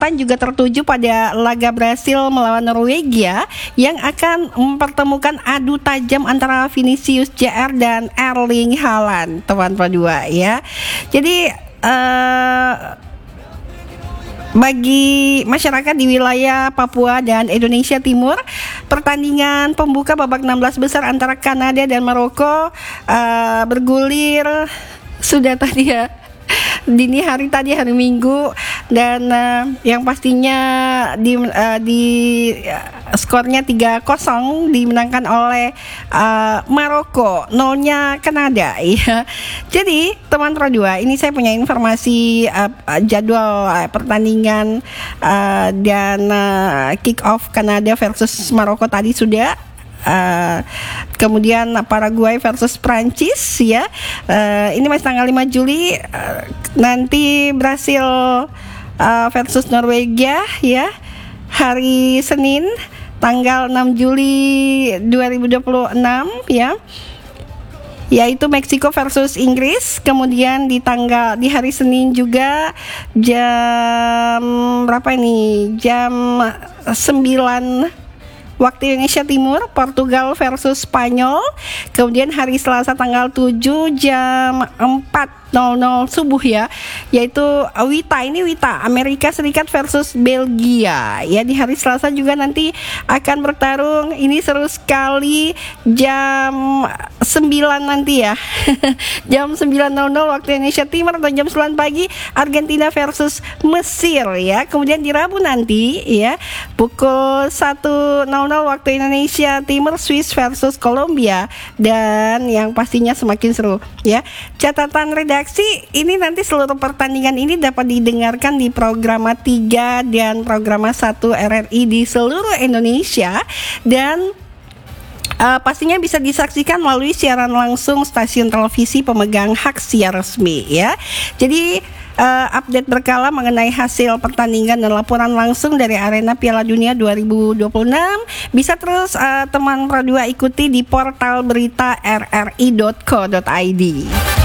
Selatan juga tertuju pada laga Brasil melawan Norwegia yang akan mempertemukan adu tajam antara Vinicius Jr dan Erling Haaland, teman Pro2 ya. Jadi bagi masyarakat di wilayah Papua dan Indonesia Timur, pertandingan pembuka babak 16 besar antara Kanada dan Maroko bergulir sudah tadi ya, dini hari tadi, hari Minggu, dan yang pastinya di skornya 3-0 dimenangkan oleh Maroko, 0-nya Kanada ya. Jadi teman Pro2, ini saya punya informasi jadwal pertandingan dan kick off Kanada versus Maroko tadi sudah. Kemudian Paraguay versus Prancis ya. Ini masih tanggal 5 Juli. Nanti Brasil versus Norwegia ya, hari Senin tanggal 6 Juli 2026 ya, yaitu Meksiko versus Inggris. Kemudian di hari Senin juga jam berapa ini? Jam 9 waktu Indonesia Timur, Portugal versus Spanyol. Kemudian hari Selasa tanggal 7 jam 4.00 subuh ya, yaitu WITA Amerika Serikat versus Belgia ya. Di hari Selasa juga nanti akan bertarung, ini seru sekali, jam 9 nanti ya jam 9.00 waktu Indonesia Timur atau jam 9 pagi, Argentina versus Mesir ya. Kemudian di Rabu nanti ya, pukul 1.00 waktu Indonesia Timur, Swiss versus Kolombia. Dan yang pastinya semakin seru ya, catatan redaksi, ini nanti seluruh pertandingan ini dapat didengarkan di Programa 3 dan Programa 1 RRI di seluruh Indonesia, dan pastinya bisa disaksikan melalui siaran langsung stasiun televisi pemegang hak siar resmi ya. Jadi update berkala mengenai hasil pertandingan dan laporan langsung dari arena Piala Dunia 2026 bisa terus teman Pro2 ikuti di portal berita rri.co.id.